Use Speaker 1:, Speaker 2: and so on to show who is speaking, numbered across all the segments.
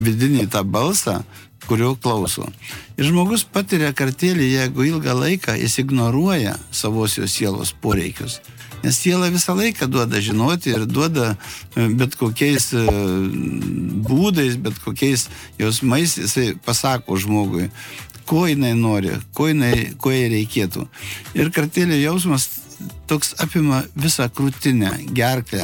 Speaker 1: vidinį tą balsą, kurio klauso. Ir žmogus patiria kartėlį, jeigu ilgą laiką jis ignoruoja savosios sielos poreikius. Nes siela visą laiką duoda žinoti ir duoda bet kokiais būdais, bet kokiais jausmais, jisai pasako žmogui, ko jinai nori, ko jai reikėtų. Ir kartėlio jausmas toks apima visą krūtinę, gerklę,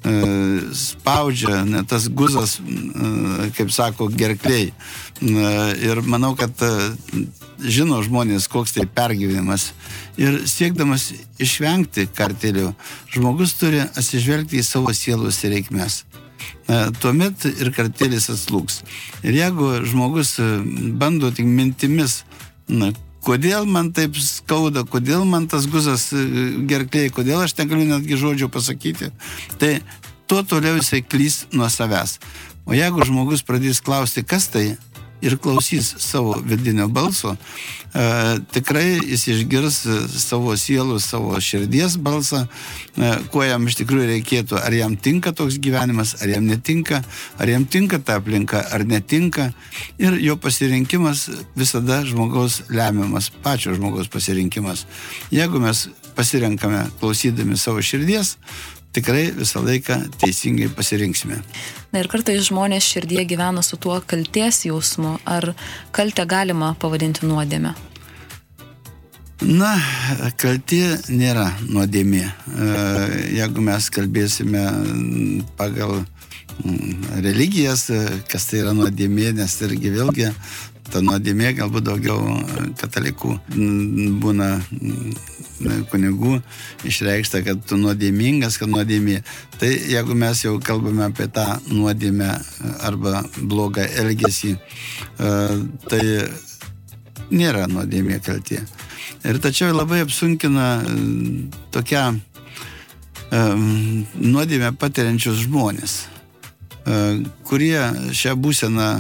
Speaker 1: spaudžia, tas guzas, kaip sako, gerkliai. Ir manau, kad žino žmonės, koks tai pergyvenimas. Ir siekdamas išvengti kartėlių, žmogus turi atsižvelgti į savo sielos reikmes. Tuomet ir kartėlis atslūgs. Ir jeigu žmogus bando tik mintimis, kodėl man taip skauda, kodėl man tas guzas gerklėj, kodėl aš negaliu netgi žodžio pasakyti, tai tuo toliau jisai klys nuo savęs. O jeigu žmogus pradės klausti, kas tai, ir klausys savo vidinio balso, tikrai jis išgirs savo sielos, savo širdies balsą, ko jam iš tikrųjų reikėtų, ar jam tinka toks gyvenimas, ar jam netinka, ar jam tinka ta aplinka, ar netinka. Ir jo pasirinkimas visada žmogaus lemiamas, pačio žmogaus pasirinkimas. Jeigu mes pasirenkame klausydami savo širdies, tikrai visą laiką teisingai pasirinksime.
Speaker 2: Na ir kartais žmonės širdie gyvena su tuo kaltės jausmu. Ar kaltę galima pavadinti nuodėme?
Speaker 1: Na, kaltė nėra nuodėmė. Jeigu mes kalbėsime pagal religijas, kas tai yra nuodėmė, nes irgi vėlgi ta nuodėmė galbūt daugiau katalikų būna kunigų išreikšta, kad tu nuodėmingas, kad nuodėmė. Tai jeigu mes jau kalbame apie tą nuodėmę arba blogą elgesį, tai nėra nuodėmė kaltė. Ir tačiau labai apsunkina tokia nuodėmę patiriančius žmonės, kurie šią būseną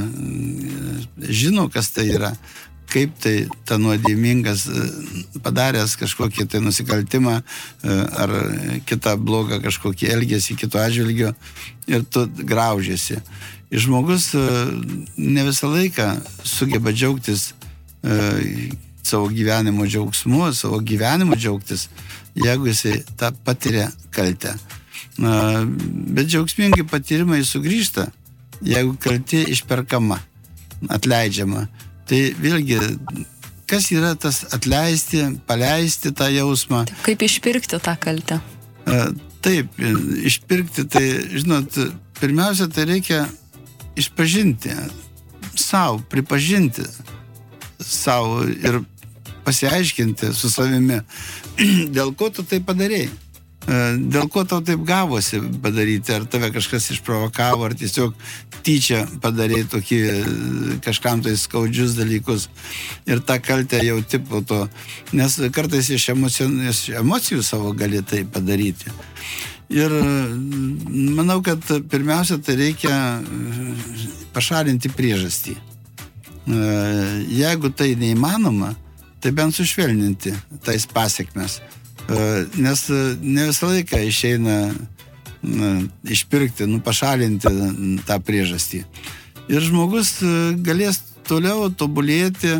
Speaker 1: žino, kas tai yra, kaip tai ta nuodėmingas padaręs kažkokį tai nusikaltimą ar kitą blogą kažkokį elgesį kito atžvilgio ir tu graužiesi. Ir žmogus ne visą laiką sugeba džiaugtis savo gyvenimo džiaugsmu, savo gyvenimo džiaugtis, jeigu jisai tą patiria kaltę. Bet džiaugsmingi patyrimai sugrįžta, jeigu kaltė išperkama, atleidžiama. Tai vėlgi, kas yra tas atleisti, paleisti tą jausmą?
Speaker 2: Kaip išpirkti tą kaltę?
Speaker 1: Taip, išpirkti, tai, žinot, pirmiausia, tai reikia išpažinti savo, pripažinti savo ir pasiaiškinti su savimi, dėl ko tu tai padarėjai. Dėl ko tau taip gavosi padaryti, ar tave kažkas išprovokavo, ar tiesiog tyčia padarė tokį kažkam tai skaudžius dalykus ir tą kaltę jauti po to, nes kartais iš emocijų savo gali tai padaryti. Ir manau, kad pirmiausia, tai reikia pašalinti priežastį. Jeigu tai neįmanoma, tai bent sušvelninti tais pasekmes. Nes ne visą laiką išeina išpirkti, pašalinti tą priežastį. Ir žmogus galės toliau tobulėti,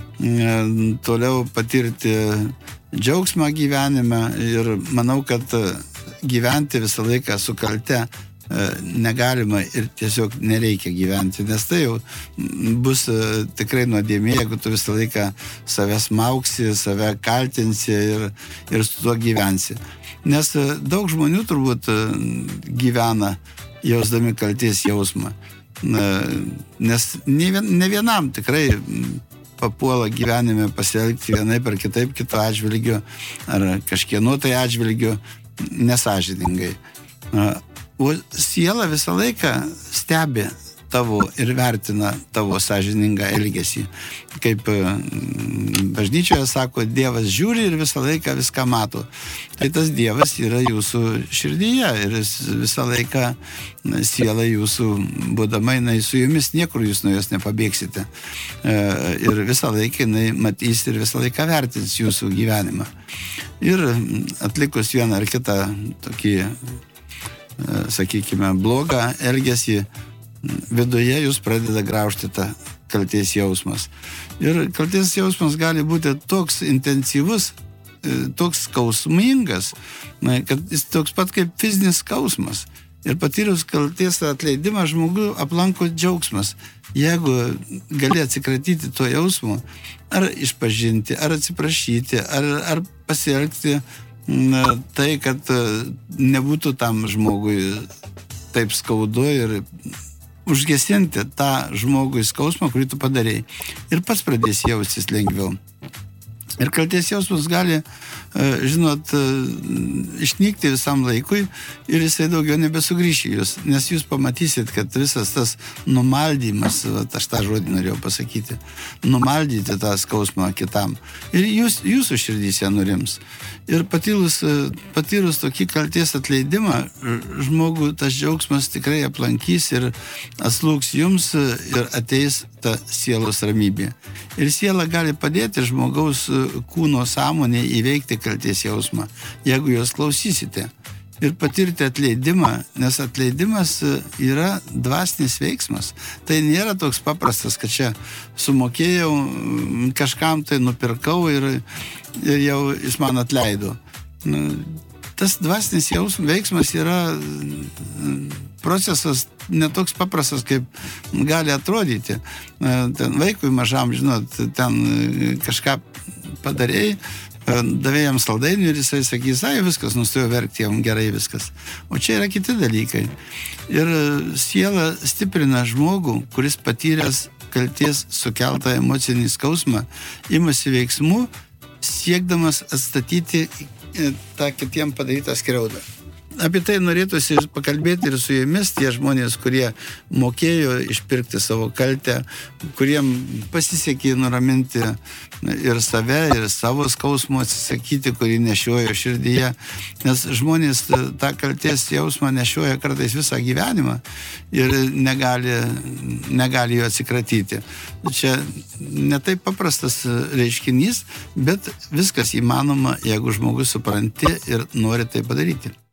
Speaker 1: toliau patirti džiaugsmą gyvenime ir manau, kad gyventi visą laiką su kalte negalima ir tiesiog nereikia gyventi, nes tai jau bus tikrai nuodėmė, jeigu tu visą laiką save smauksi, save kaltinsi ir su tuo gyvensi. Nes daug žmonių turbūt gyvena jausdami kaltės jausmą. Nes ne vienam tikrai papuola gyvenime pasielgti vienaip ar kitaip kito atžvilgiu ar kažkieno tai atžvilgiu nesąžiningai. O siela visą laiką stebi tavo ir vertina tavo sąžiningą elgesį. Kaip bažnyčioje sako, Dievas žiūri ir visą laiką viską mato. Tai tas Dievas yra jūsų širdyje ir visą laiką siela jūsų būdama, jinai su jumis niekur jūs nuo jos nepabėgsite. Ir visą laiką jinai matys ir visą laiką vertins jūsų gyvenimą. Ir atlikus vieną ar kitą tokį, sakykime, blogą elgesį, viduje jūs pradeda graužti tą kaltės jausmas. Ir kaltės jausmas gali būti toks intensyvus, toks skausmingas, kad jis toks pat kaip fizinis skausmas. Ir patyrus kaltės atleidimą žmogų aplanko džiaugsmas. Jeigu gali atsikratyti to jausmo, ar išpažinti, ar atsiprašyti, ar pasielgti tai, kad nebūtų tam žmogui taip skaudu ir užgesinti tą žmogui skausmą, kurį tu padarėjai. Ir pats pradės jaustis lengviau. Ir kaltės jausmas gali, žinot, išnykti visam laikui ir jisai daugiau nebesugrįš į jūs, nes jūs pamatysit, kad visas tas numaldymas, aš tą žodį norėjau pasakyti, numaldyti tą skausmą kitam. Ir jūsų širdyse nurims. Ir patyrus tokį kaltės atleidimą, žmogų tas džiaugsmas tikrai aplankys ir atslūgs jums ir ateis ta sielos ramybė. Ir siela gali padėti žmogaus kūno sąmonė įveikti kaltės jausmą, jeigu jūs klausysite. Ir patirti atleidimą, nes atleidimas yra dvasinis veiksmas. Tai nėra toks paprastas, kad čia sumokėjau, kažkam tai nupirkau ir jau jis man atleido. Tas dvasinis veiksmas yra procesas netoks paprastas, kaip gali atrodyti. Ten vaikui mažam, žinot, ten kažką padarėjai, davė jam saldainių ir jisai sakys, viskas, nustojo verkti, jam gerai viskas. O čia yra kiti dalykai. Ir siela stiprina žmogų, kuris patyręs kaltės sukeltą emocinį skausmą, imasi veiksmų, siekdamas atstatyti tą kitiem padarytą skriaudą. Apie tai norėtųsi pakalbėti ir su jumis, tie žmonės, kurie mokėjo išpirkti savo kaltę, kuriem pasisekė nuraminti ir save, ir savo skausmo atsisakyti, kurį nešiojo širdyje. Nes žmonės tą kaltės jausmą nešioja kartais visą gyvenimą ir negali jo atsikratyti. Čia ne taip paprastas reiškinys, bet viskas įmanoma, jeigu žmogus supranti ir nori tai padaryti.